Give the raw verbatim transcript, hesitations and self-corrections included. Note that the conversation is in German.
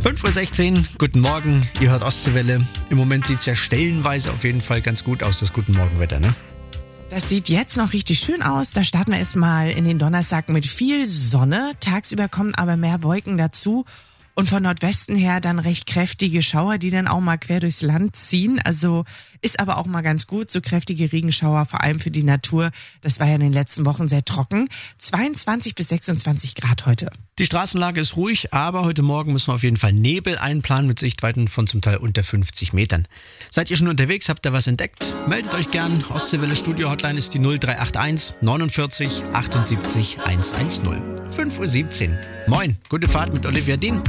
fünf Uhr sechzehn, guten Morgen, ihr hört Ostseewelle. Im Moment sieht es ja stellenweise auf jeden Fall ganz gut aus, das Guten Morgenwetter, ne? Das sieht jetzt noch richtig schön aus. Da starten wir erstmal in den Donnerstag mit viel Sonne. Tagsüber kommen aber mehr Wolken dazu. Und von Nordwesten her dann recht kräftige Schauer, die dann auch mal quer durchs Land ziehen. Also ist aber auch mal ganz gut, so kräftige Regenschauer, vor allem für die Natur. Das war ja in den letzten Wochen sehr trocken. zweiundzwanzig bis sechsundzwanzig Grad heute. Die Straßenlage ist ruhig, aber heute Morgen müssen wir auf jeden Fall Nebel einplanen mit Sichtweiten von zum Teil unter fünfzig Metern. Seid ihr schon unterwegs, habt ihr was entdeckt? Meldet euch gern. Ostseewelle Studio Hotline ist die null drei acht eins neunundvierzig achtundsiebzig hundertzehn. fünf Uhr siebzehn. Moin, gute Fahrt mit Olivia Dean.